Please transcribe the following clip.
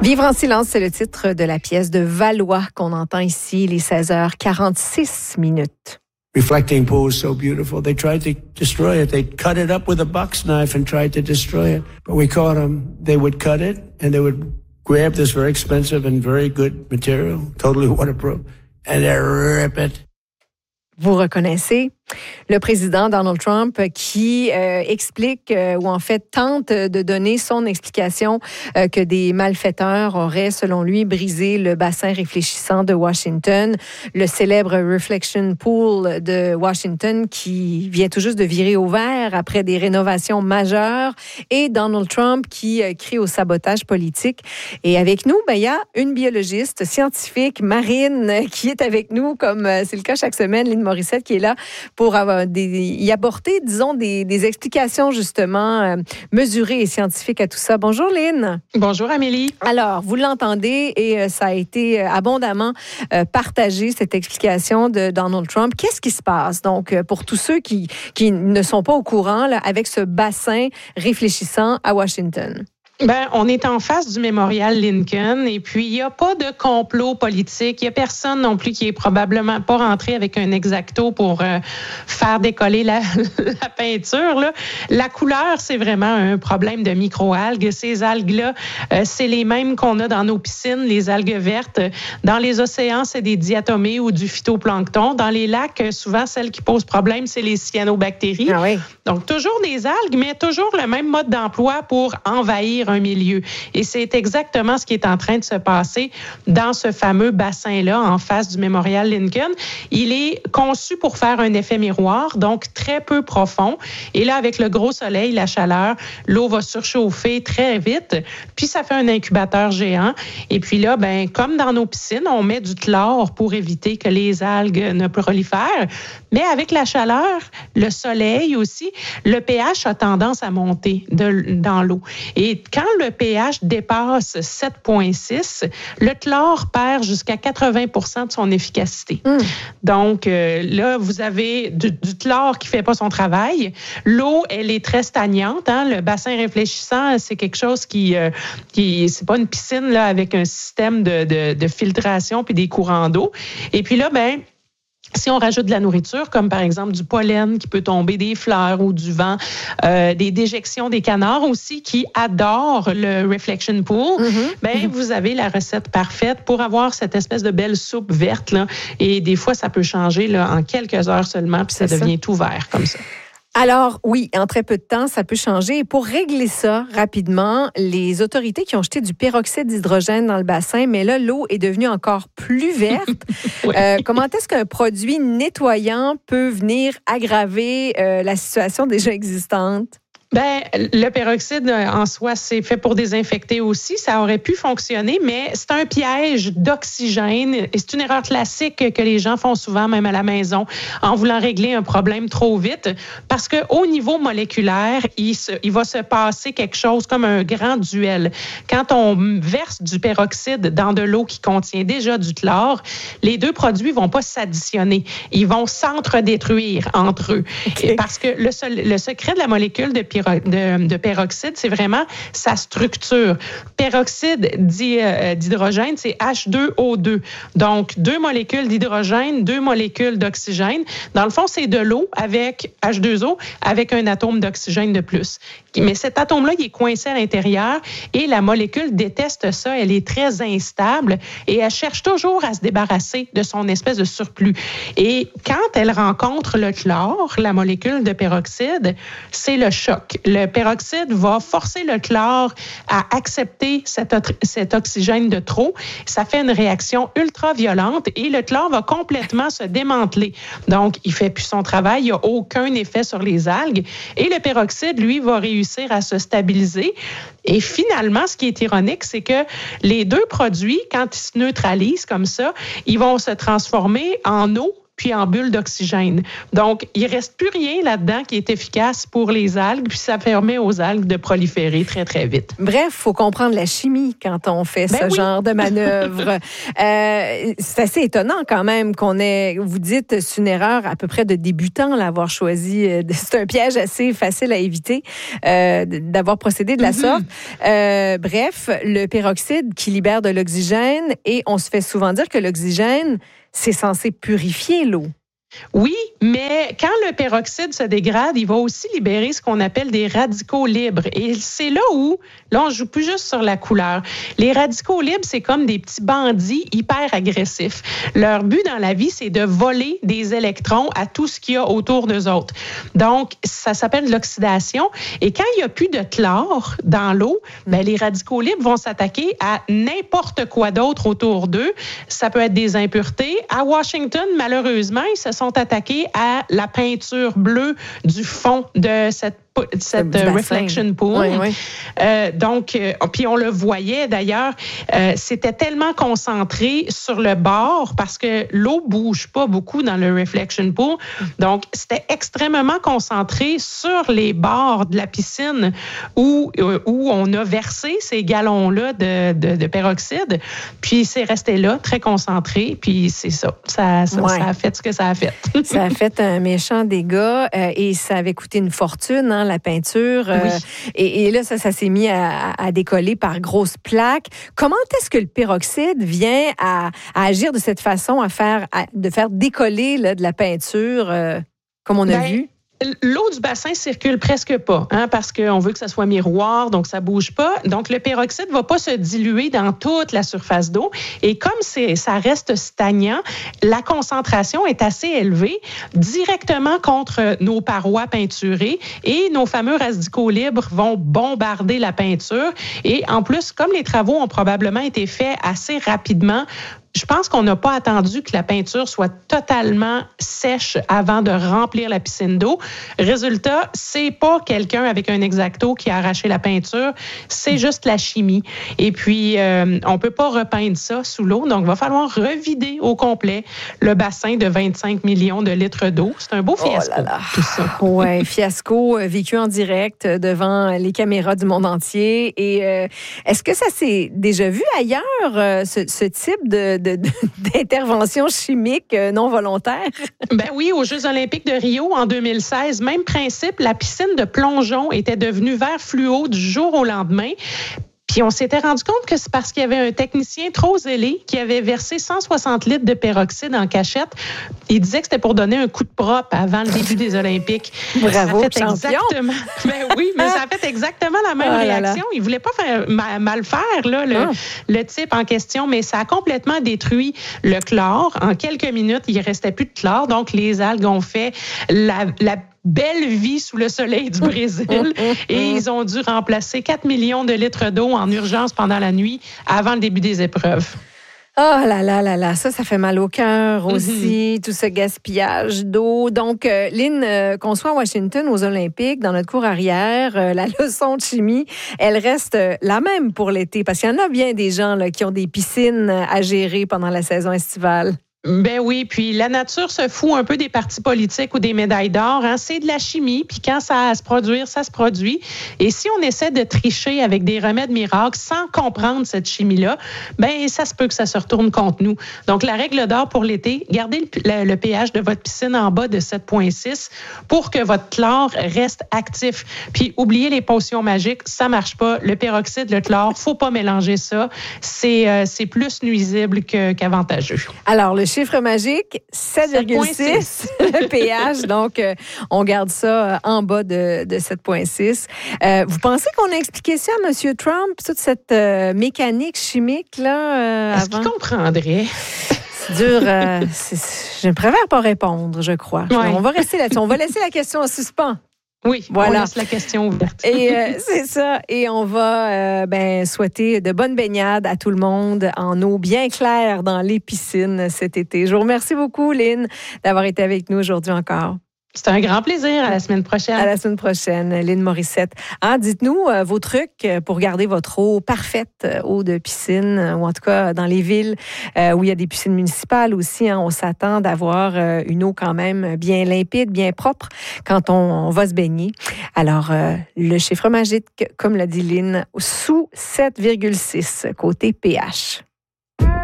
Vivre en silence, c'est le titre de la pièce de Valois qu'on entend ici, les 16h46. Reflecting pool is so beautiful. They tried to destroy it. They cut it up with a box knife and tried to destroy it. But we caught them. They would cut it and they would grab this very expensive and very good material, totally waterproof, and they rip it. Vous reconnaissez le président Donald Trump qui explique ou en fait tente de donner son explication que des malfaiteurs auraient, selon lui, brisé le bassin réfléchissant de Washington, le célèbre Reflection Pool de Washington qui vient tout juste de virer au vert après des rénovations majeures, et Donald Trump qui crie au sabotage politique. Et avec nous, il y a une biologiste scientifique marine qui est avec nous, comme c'est le cas chaque semaine, Lynn Morissette, qui est là pour y apporter, disons, des explications justement mesurées et scientifiques à tout ça. Bonjour Lynn. Bonjour Amélie. Alors, vous l'entendez et ça a été abondamment partagé, cette explication de Donald Trump. Qu'est-ce qui se passe? Donc, pour tous ceux qui ne sont pas au courant là, avec ce bassin réfléchissant à Washington. On est en face du mémorial Lincoln et puis il n'y a pas de complot politique. Il n'y a personne non plus qui est probablement pas rentré avec un exacto pour faire décoller la peinture, là. La couleur, c'est vraiment un problème de microalgues. Ces algues-là, c'est les mêmes qu'on a dans nos piscines, les algues vertes. Dans les océans, c'est des diatomées ou du phytoplancton. Dans les lacs, souvent, celles qui posent problème, c'est les cyanobactéries. Ah oui. Donc, toujours des algues, mais toujours le même mode d'emploi pour envahir un milieu. Et c'est exactement ce qui est en train de se passer dans ce fameux bassin-là, en face du mémorial Lincoln. Il est conçu pour faire un effet miroir, donc très peu profond. Et là, avec le gros soleil, la chaleur, l'eau va surchauffer très vite, puis ça fait un incubateur géant. Et puis là, comme dans nos piscines, on met du chlore pour éviter que les algues ne prolifèrent. Mais avec la chaleur, le soleil aussi, le pH a tendance à monter dans l'eau. Et quand le pH dépasse 7,6, le chlore perd jusqu'à 80% de son efficacité. Donc, là, vous avez du chlore qui ne fait pas son travail. L'eau, elle est très stagnante. Le bassin réfléchissant, c'est quelque chose qui c'est pas une piscine là, avec un système de filtration puis des courants d'eau. Et puis là, si on rajoute de la nourriture, comme par exemple du pollen qui peut tomber des fleurs ou du vent, des déjections des canards aussi qui adorent le Reflection Pool, vous avez la recette parfaite pour avoir cette espèce de belle soupe verte, là. Et des fois, ça peut changer là, en quelques heures seulement, puis ça devient tout vert comme ça. Alors, oui, en très peu de temps, ça peut changer. Et pour régler ça rapidement, les autorités qui ont jeté du peroxyde d'hydrogène dans le bassin, mais là, l'eau est devenue encore plus verte. Oui. Comment est-ce qu'un produit nettoyant peut venir aggraver la situation déjà existante? Le peroxyde en soi, c'est fait pour désinfecter aussi. Ça aurait pu fonctionner, mais c'est un piège d'oxygène. Et c'est une erreur classique que les gens font souvent, même à la maison, en voulant régler un problème trop vite. Parce qu'au niveau moléculaire, il va se passer quelque chose comme un grand duel. Quand on verse du peroxyde dans de l'eau qui contient déjà du chlore, les deux produits vont pas s'additionner. Ils vont s'entre-détruire entre eux. Okay. Parce que le secret de la molécule de peroxyde, c'est vraiment sa structure. Peroxyde d'hydrogène, c'est H2O2. Donc, 2 molécules d'hydrogène, 2 molécules d'oxygène. Dans le fond, c'est de l'eau avec H2O, avec un atome d'oxygène de plus. Mais cet atome-là, il est coincé à l'intérieur et la molécule déteste ça. Elle est très instable et elle cherche toujours à se débarrasser de son espèce de surplus. Et quand elle rencontre le chlore, la molécule de peroxyde, c'est le choc. Le peroxyde va forcer le chlore à accepter cet oxygène de trop. Ça fait une réaction ultra violente et le chlore va complètement se démanteler. Donc, il fait plus son travail, il n'y a aucun effet sur les algues. Et le peroxyde, lui, va réussir à se stabiliser. Et finalement, ce qui est ironique, c'est que les deux produits, quand ils se neutralisent comme ça, ils vont se transformer en eau puis en bulles d'oxygène. Donc, il reste plus rien là-dedans qui est efficace pour les algues, puis ça permet aux algues de proliférer très, très vite. Bref, il faut comprendre la chimie quand on fait genre de manœuvre. C'est assez étonnant quand même qu'on ait, vous dites, c'est une erreur à peu près de débutant, l'avoir choisi. C'est un piège assez facile à éviter d'avoir procédé de la sorte. Bref, le peroxyde qui libère de l'oxygène, et on se fait souvent dire que l'oxygène, c'est censé purifier l'eau. Oui, mais quand le peroxyde se dégrade, il va aussi libérer ce qu'on appelle des radicaux libres. Et c'est là où on joue plus juste sur la couleur. Les radicaux libres, c'est comme des petits bandits hyper agressifs. Leur but dans la vie, c'est de voler des électrons à tout ce qu'il y a autour d'eux autres. Donc, ça s'appelle l'oxydation. Et quand il n'y a plus de chlore dans l'eau, les radicaux libres vont s'attaquer à n'importe quoi d'autre autour d'eux. Ça peut être des impuretés. À Washington, malheureusement, ils se sont attaqués à la peinture bleue du fond de cette reflection pool. Oui. Donc, puis on le voyait d'ailleurs, c'était tellement concentré sur le bord parce que l'eau bouge pas beaucoup dans le reflection pool. Donc, c'était extrêmement concentré sur les bords de la piscine où on a versé ces gallons-là de peroxyde. Puis, c'est resté là, très concentré. Puis, c'est ça. Ça a fait ce que ça a fait. Ça a fait un méchant dégât et ça avait coûté une fortune, la peinture. Oui. Et là, ça s'est mis à décoller par grosses plaques. Comment est-ce que le peroxyde vient à agir de cette façon, de faire décoller de la peinture, comme on a vu? L'eau du bassin circule presque pas, parce qu'on veut que ça soit miroir, donc ça bouge pas. Donc, le peroxyde va pas se diluer dans toute la surface d'eau. Et comme ça reste stagnant, la concentration est assez élevée directement contre nos parois peinturées et nos fameux radicaux libres vont bombarder la peinture. Et en plus, comme les travaux ont probablement été faits assez rapidement, je pense qu'on n'a pas attendu que la peinture soit totalement sèche avant de remplir la piscine d'eau. Résultat, c'est pas quelqu'un avec un X-Acto qui a arraché la peinture, c'est juste la chimie. Et puis, on peut pas repeindre ça sous l'eau, donc il va falloir revider au complet le bassin de 25 millions de litres d'eau. C'est un beau fiasco, tout ça. Oui, fiasco vécu en direct devant les caméras du monde entier. Et est-ce que ça s'est déjà vu ailleurs, ce type d'intervention chimique non volontaire? Ben oui, aux Jeux olympiques de Rio en 2016, même principe, la piscine de plongeon était devenue vert fluo du jour au lendemain. Puis on s'était rendu compte que c'est parce qu'il y avait un technicien trop zélé qui avait versé 160 litres de peroxyde en cachette. Il disait que c'était pour donner un coup de propre avant le début des Olympiques. Bravo, ça a fait exactement. Ben oui, mais ça a fait exactement la même réaction. Il voulait pas faire mal faire le type en question, mais ça a complètement détruit le chlore. En quelques minutes, il restait plus de chlore, donc les algues ont fait la belle vie sous le soleil du Brésil et ils ont dû remplacer 4 millions de litres d'eau en urgence pendant la nuit avant le début des épreuves. Oh là là là là, ça fait mal au cœur aussi, tout ce gaspillage d'eau. Donc, Lynn, qu'on soit à Washington, aux Olympiques, dans notre cour arrière, la leçon de chimie, elle reste la même pour l'été, parce qu'il y en a bien des gens qui ont des piscines à gérer pendant la saison estivale. Ben oui, puis la nature se fout un peu des partis politiques ou des médailles d'or. C'est de la chimie, puis quand ça a à se produire, ça se produit. Et si on essaie de tricher avec des remèdes miracles sans comprendre cette chimie-là, ben ça se peut que ça se retourne contre nous. Donc, la règle d'or pour l'été, gardez le pH de votre piscine en bas de 7,6 pour que votre chlore reste actif. Puis, oubliez les potions magiques, ça marche pas. Le peroxyde, le chlore, faut pas mélanger ça. C'est plus nuisible qu'avantageux. Alors, le chiffre magique, 7,6, le pH. Donc, on garde ça en bas de 7,6. Vous pensez qu'on a expliqué ça à M. Trump, toute cette mécanique chimique, là, Est-ce qu'il comprendrait? C'est dur. Je ne préfère pas répondre, je crois. Ouais. On va rester là-dessus. On va laisser la question en suspens. Oui, voilà. On laisse la question ouverte. Et c'est ça. Et on va souhaiter de bonnes baignades à tout le monde en eau bien claire dans les piscines cet été. Je vous remercie beaucoup, Lynn, d'avoir été avec nous aujourd'hui encore. C'est un grand plaisir. À la semaine prochaine. À la semaine prochaine, Lynn Morissette. Dites-nous vos trucs pour garder votre eau parfaite, eau de piscine, ou en tout cas dans les villes où il y a des piscines municipales aussi. On s'attend d'avoir une eau quand même bien limpide, bien propre quand on va se baigner. Alors, le chiffre magique, comme l'a dit Lynn, sous 7,6 côté pH.